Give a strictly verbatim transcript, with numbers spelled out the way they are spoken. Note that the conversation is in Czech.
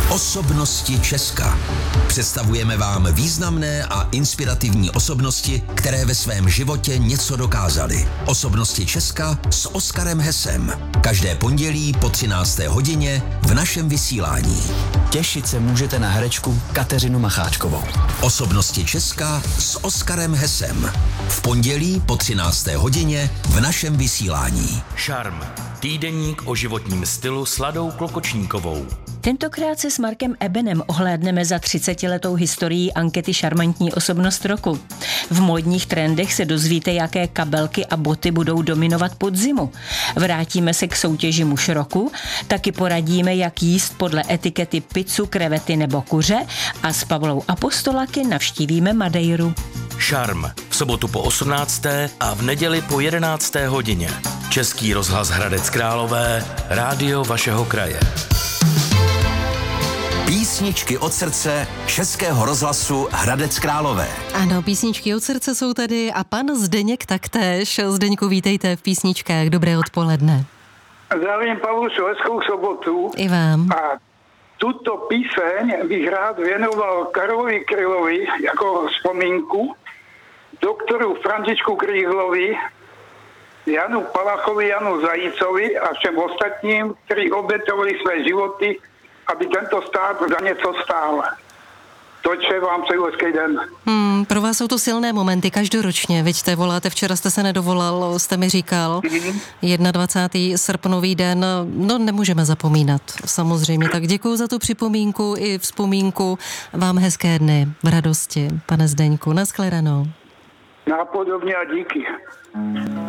Osobnosti Česka. Představujeme vám významné a inspirativní osobnosti, které ve svém životě něco dokázaly. Osobnosti Česka s Oskarem Hesem. Každé pondělí po třinácté hodině v našem vysílání. Těšit se můžete na herečku Kateřinu Macháčkovou. Osobnosti Česka s Oskarem Hesem. V pondělí po třinácté hodině v našem vysílání. Šarm. Týdeník o životním stylu s Ladou Klokočníkovou. Tentokrát se s Markem Ebenem ohlédneme za třicetiletou historií ankety Šarmantní osobnost roku. V módních trendech se dozvíte, jaké kabelky a boty budou dominovat podzimu. Vrátíme se k soutěži muž roku, taky poradíme, jak jíst podle etikety pizzu, krevety nebo kuře a s Pavlou Apostolaky navštívíme Madeiru. Šarm. V sobotu po osmnácté a v neděli po jedenácté hodině. Český rozhlas Hradec Králové, rádio vašeho kraje. Písničky od srdce Českého rozhlasu Hradec Králové. Ano, písničky od srdce jsou tady a pan Zdeněk taktéž. Zdeňku, vítejte v písničkách. Dobré odpoledne. Zdravím Pavlušu, hezkou sobotu. I vám. A tuto píseň bych rád věnoval Karlovi Krylovi jako vzpomínku, doktoru Františku Kríglovi, Janu Palachovi, Janu Zajícovi a všem ostatním, kteří obětovali své životy, aby tento stát za něco stál. Toče, vám přeju hezký den. Hmm, pro vás jsou to silné momenty každoročně, vidíte, voláte, včera jste se nedovolal, jste mi říkal, mm-hmm. dvacátého prvního srpnový den, no nemůžeme zapomínat, samozřejmě, tak děkuju za tu připomínku i vzpomínku, vám hezké dny, v radosti, pane Zdeňku, nashledanou. Nápodobně a díky.